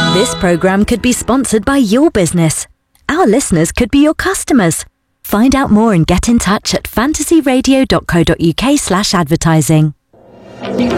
This programme could be sponsored by your business. Our listeners could be your customers. Find out more and get in touch at fantasyradio.co.uk/advertising.